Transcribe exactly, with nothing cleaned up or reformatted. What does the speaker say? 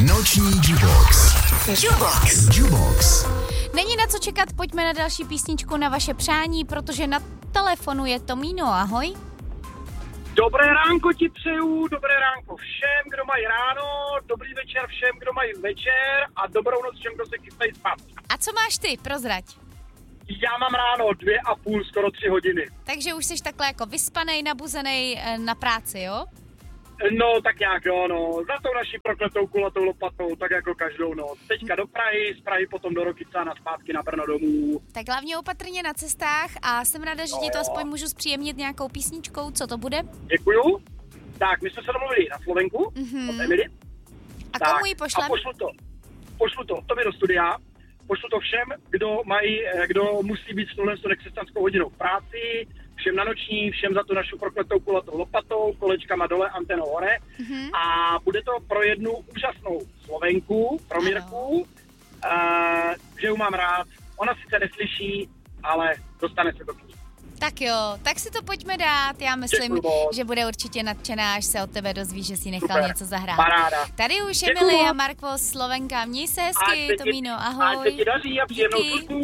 Noční Jubox. Jubox. Jubox. Není na co čekat, pojďme na další písničku na vaše přání, protože na telefonu je Tomíno, ahoj. Dobré ránko ti přeju, dobré ránko všem, kdo mají ráno, dobrý večer všem, kdo mají večer a dobrou noc všem, kdo se chystají spát. A co máš ty, prozrať? Já mám ráno dvě a půl, skoro tři hodiny. Takže už jsi takhle jako vyspanej, nabuzenej eh, na práci, jo? No, tak nějak jo, no, za tou naší prokletou kulatou lopatou, tak jako každou noc. Teďka do Prahy, z Prahy potom do Rokyca a zpátky na Brno domů. Tak hlavně opatrně na cestách a jsem ráda, že No ti to jo. aspoň můžu zpříjemnit nějakou písničkou, co to bude? Děkuju. Tak, my jsme se domluvili na Slovenku, Mhm. od Emily. A Tak, komu ji pošlem? A pošlu to, pošlu to tobě do studia, pošlu to všem, kdo mají, eh, kdo musí být s touhle nekřesťanskou hodinou v práci, všem na noční, všem za tu našu prokletou kulatou lopatou, kolečkama dole, antenou hore. Mhm. A bude to pro jednu úžasnou Slovenku, pro Ano. Mirku, uh, že ju mám rád. Ona sice neslyší, ale dostane se do knih. Tak jo, tak si to pojďme dát. Já myslím, Děkuju moc. že bude určitě nadšená, až se od tebe dozví, že si nechal Super. něco zahrát. Paráda. Tady už Děkuju Emily a moc. Mark Vos, Slovenka. Měj se Ať hezky, se ti- Tomíno, Ať ahoj. se ti daří a příjemnou Díky. službu.